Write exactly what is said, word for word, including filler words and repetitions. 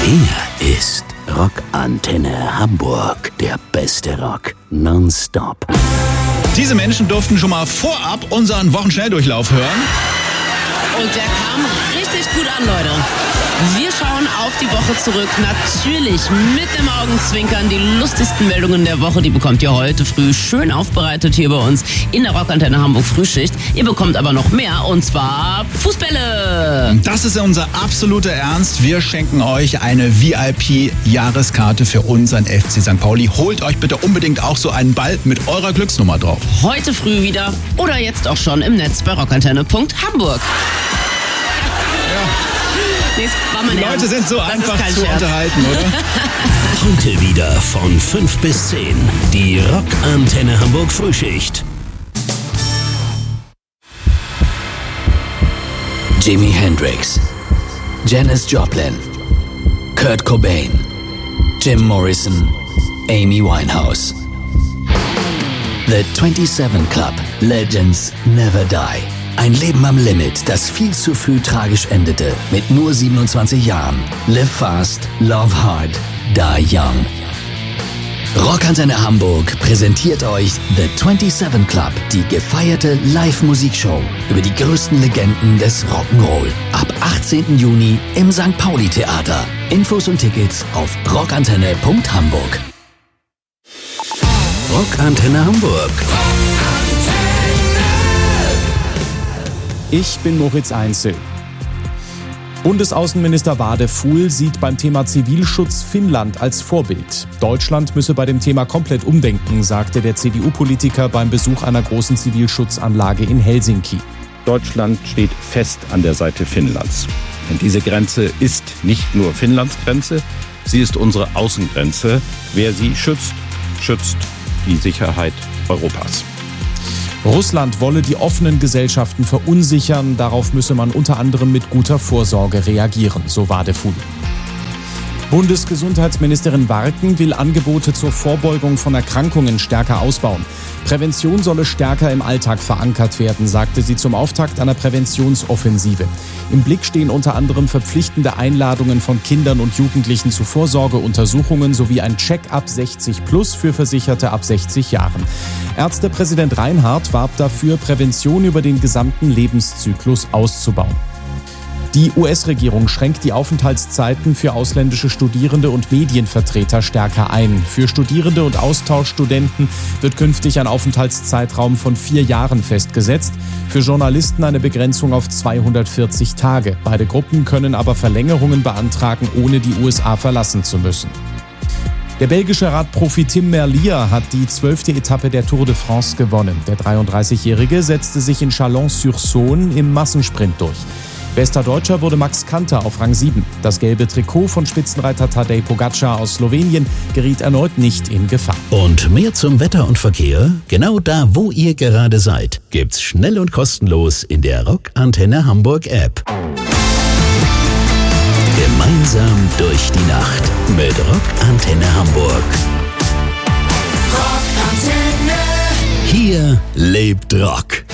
Hier ist Rockantenne Hamburg, der beste Rock nonstop. Diese Menschen durften schon mal vorab unseren Wochenschnelldurchlauf hören. Und der kam richtig gut an, Leute. Wir schauen auf die Woche zurück. Natürlich mit dem Augenzwinkern. Die lustigsten Meldungen der Woche, die bekommt ihr heute früh schön aufbereitet hier bei uns in der Rockantenne Hamburg Frühschicht. Ihr bekommt aber noch mehr, und zwar Fußbälle. Das ist unser absoluter Ernst. Wir schenken euch eine V I P-Jahreskarte für unseren F C Sankt Pauli. Holt euch bitte unbedingt auch so einen Ball mit eurer Glücksnummer drauf. Heute früh wieder oder jetzt auch schon im Netz bei rockantenne Punkt hamburg. Nee, die Leute Ernst. sind so das einfach zu Scherz. unterhalten, oder? Heute wieder von fünf bis zehn. Die Rockantenne Hamburg Frühschicht. Jimi Hendrix, Janis Joplin, Kurt Cobain, Jim Morrison, Amy Winehouse. The twenty-seven Club. Legends never die. Ein Leben am Limit, das viel zu früh tragisch endete, mit nur siebenundzwanzig Jahren. Live fast, love hard, die young. Rockantenne Hamburg präsentiert euch The twenty-seven Club, die gefeierte Live-Musikshow über die größten Legenden des Rock'n'Roll. Ab achtzehnten Juni im Sankt Pauli Theater. Infos und Tickets auf rockantenne Punkt hamburg. Rockantenne Hamburg. Ich bin Moritz Einzel. Bundesaußenminister Wadefuhl sieht beim Thema Zivilschutz Finnland als Vorbild. Deutschland müsse bei dem Thema komplett umdenken, sagte der C D U-Politiker beim Besuch einer großen Zivilschutzanlage in Helsinki. Deutschland steht fest an der Seite Finnlands. Denn diese Grenze ist nicht nur Finnlands Grenze, sie ist unsere Außengrenze. Wer sie schützt, schützt die Sicherheit Europas. Russland wolle die offenen Gesellschaften verunsichern. Darauf müsse man unter anderem mit guter Vorsorge reagieren, so Wadefuhl. Bundesgesundheitsministerin Warken will Angebote zur Vorbeugung von Erkrankungen stärker ausbauen. Prävention solle stärker im Alltag verankert werden, sagte sie zum Auftakt einer Präventionsoffensive. Im Blick stehen unter anderem verpflichtende Einladungen von Kindern und Jugendlichen zu Vorsorgeuntersuchungen sowie ein Check-up sechzig plus für Versicherte ab sechzig Jahren. Ärztepräsident Reinhardt warb dafür, Prävention über den gesamten Lebenszyklus auszubauen. Die U S-Regierung schränkt die Aufenthaltszeiten für ausländische Studierende und Medienvertreter stärker ein. Für Studierende und Austauschstudenten wird künftig ein Aufenthaltszeitraum von vier Jahren festgesetzt. Für Journalisten eine Begrenzung auf zweihundertvierzig Tage. Beide Gruppen können aber Verlängerungen beantragen, ohne die U S A verlassen zu müssen. Der belgische Radprofi Tim Merlier hat die zwölfte Etappe der Tour de France gewonnen. Der dreiunddreißigjährige setzte sich in Chalon-sur-Saône im Massensprint durch. Bester Deutscher wurde Max Kanter auf Rang sieben. Das gelbe Trikot von Spitzenreiter Tadej Pogačar aus Slowenien geriet erneut nicht in Gefahr. Und mehr zum Wetter und Verkehr? Genau da, wo ihr gerade seid, gibt's schnell und kostenlos in der Rockantenne Hamburg App. Gemeinsam durch die Nacht mit Rockantenne Hamburg. Rockantenne. Hier lebt Rock.